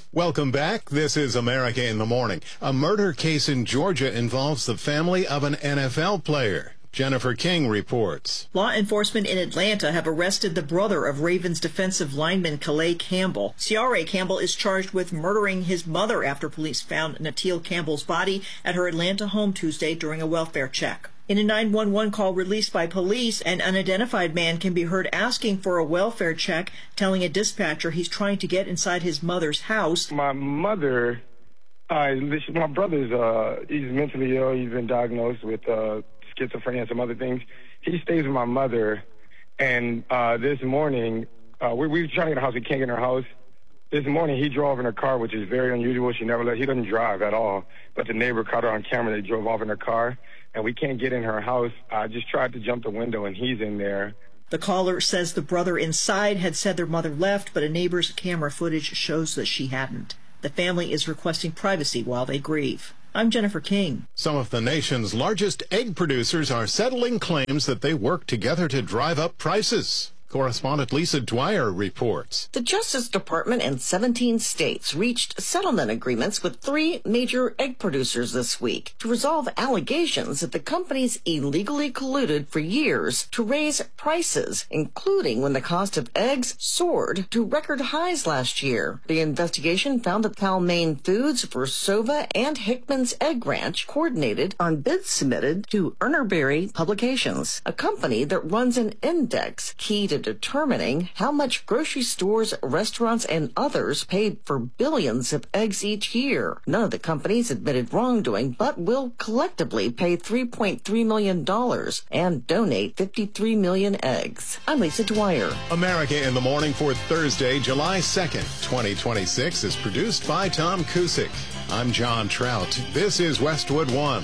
Welcome back. This is America in the Morning. A murder case in Georgia involves the family of an NFL player. Jennifer King reports. Law enforcement in Atlanta have arrested the brother of Ravens defensive lineman Calais Campbell. C.R.A. Campbell is charged with murdering his mother after police found Natil Campbell's body at her Atlanta home Tuesday during a welfare check. In a 911 call released by police, an unidentified man can be heard asking for a welfare check, telling a dispatcher he's trying to get inside his mother's house. My brother's, he's mentally ill. He's been diagnosed with schizophrenia and some other things. He stays with my mother, and this morning, we were trying to get a house. We can't get in her house. This morning, he drove in her car, which is very unusual. He doesn't drive at all, but the neighbor caught her on camera. They drove off in her car, and we can't get in her house. I just tried to jump the window, and he's in there. The caller says the brother inside had said their mother left, but a neighbor's camera footage shows that she hadn't. The family is requesting privacy while they grieve. I'm Jennifer King. Some of the nation's largest egg producers are settling claims that they work together to drive up prices. Correspondent Lisa Dwyer reports. The Justice Department and 17 states reached settlement agreements with 3 major egg producers this week to resolve allegations that the companies illegally colluded for years to raise prices, including when the cost of eggs soared to record highs last year. The investigation found that Cal-Maine Foods, Versova, and Hickman's Egg Ranch coordinated on bids submitted to Urnerberry Publications, a company that runs an index key to determining how much grocery stores, restaurants, and others paid for billions of eggs each year. None of the companies admitted wrongdoing, but will collectively pay $3.3 million and donate 53 million eggs. I'm Lisa Dwyer. America in the Morning for Thursday, July 2nd, 2026 is produced by Tom Cusick. I'm John Trout. This is Westwood One.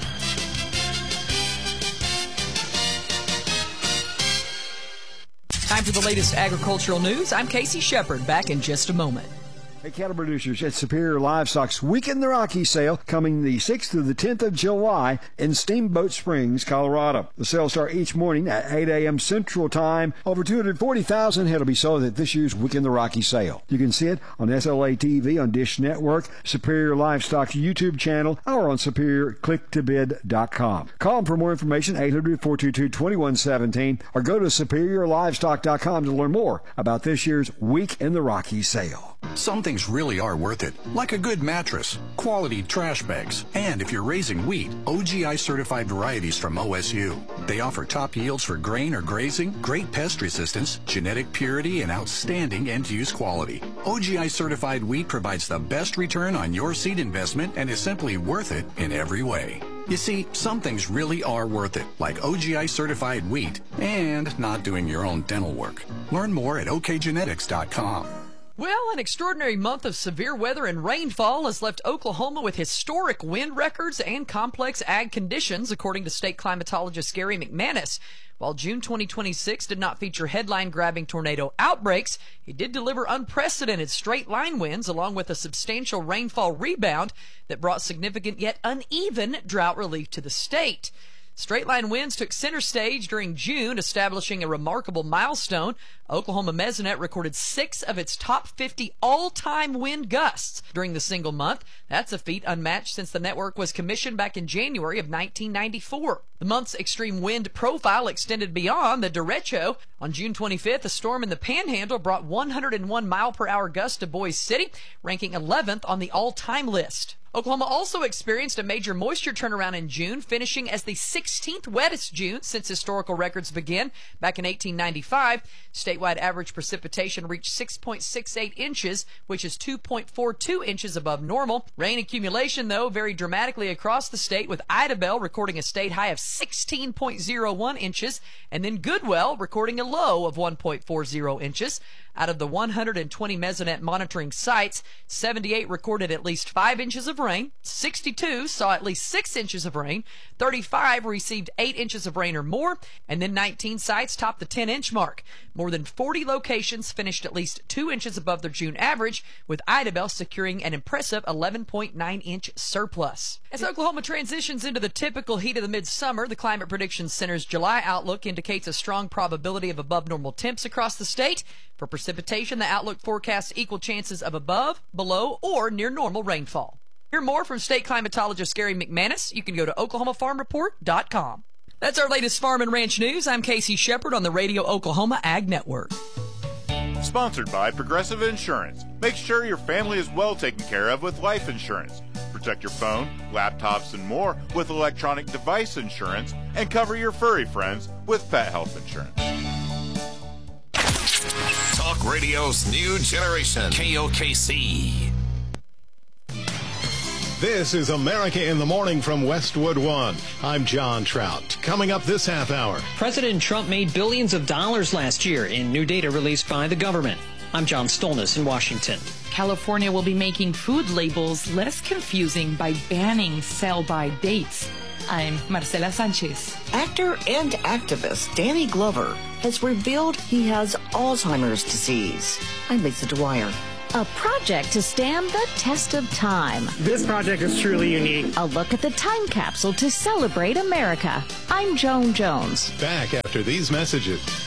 Time for the latest agricultural news. I'm Casey Shepard, back in just a moment. Hey, cattle producers at Superior Livestock's Week in the Rockies sale coming the 6th through the 10th of July in Steamboat Springs, Colorado. The sales start each morning at 8 a.m. Central Time. Over 240,000 head will be sold at this year's Week in the Rockies sale. You can see it on SLA TV, on Dish Network, Superior Livestock's YouTube channel, or on SuperiorClickToBid.com. Call them for more information, 800-422-2117, or go to SuperiorLivestock.com to learn more about this year's Week in the Rockies sale. Some things really are worth it, like a good mattress, quality trash bags, and if you're raising wheat, OGI certified varieties from OSU. They offer top yields for grain or grazing, great pest resistance, genetic purity, and outstanding end-use quality. OGI certified wheat provides the best return on your seed investment and is simply worth it in every way. You see, some things really are worth it, like OGI certified wheat, and not doing your own dental work. Learn more at okgenetics.com. Well, an extraordinary month of severe weather and rainfall has left Oklahoma with historic wind records and complex ag conditions, according to state climatologist Gary McManus. While June 2026 did not feature headline-grabbing tornado outbreaks, it did deliver unprecedented straight-line winds along with a substantial rainfall rebound that brought significant yet uneven drought relief to the state. Straight-line winds took center stage during June, establishing a remarkable milestone. Oklahoma Mesonet recorded 6 of its top 50 all-time wind gusts during the single month. That's a feat unmatched since the network was commissioned back in January of 1994. The month's extreme wind profile extended beyond the derecho. On June 25th, a storm in the Panhandle brought 101 mile-per-hour gusts to Boise City, ranking 11th on the all-time list. Oklahoma also experienced a major moisture turnaround in June, finishing as the 16th wettest June since historical records began back in 1895. Statewide average precipitation reached 6.68 inches, which is 2.42 inches above normal. Rain accumulation, though, varied dramatically across the state, with Idabel recording a state high of 16.01 inches, and then Goodwell recording a low of 1.40 inches. Out of the 120 Mesonet monitoring sites, 78 recorded at least 5 inches of rain, 62 saw at least 6 inches of rain, 35 received 8 inches of rain or more, and then 19 sites topped the 10-inch mark. More than 40 locations finished at least 2 inches above their June average, with Idabel securing an impressive 11.9-inch surplus. As Oklahoma transitions into the typical heat of the midsummer, the Climate Prediction Center's July outlook indicates a strong probability of above-normal temps across the state. For precipitation precipitation, the outlook forecasts equal chances of above, below, or near normal rainfall. Hear more from state climatologist Gary McManus. You can go to OklahomaFarmReport.com. That's our latest farm and ranch news. I'm Casey Shepard on the Radio Oklahoma Ag Network. Sponsored by Progressive Insurance. Make sure your family is well taken care of with life insurance. Protect your phone, laptops, and more with electronic device insurance, and cover your furry friends with pet health insurance. Talk Radio's new generation, KOKC. This is America in the Morning from Westwood One. I'm John Trout. Coming up this half hour. President Trump made billions of dollars last year in new data released by the government. I'm John Stolness in Washington. California will be making food labels less confusing by banning sell-by dates. I'm Marcela Sanchez. Actor and activist Danny Glover has revealed he has Alzheimer's disease. I'm Lisa Dwyer. A project to stand the test of time. This project is truly unique. A look at the time capsule to celebrate America. I'm Joan Jones. Back after these messages.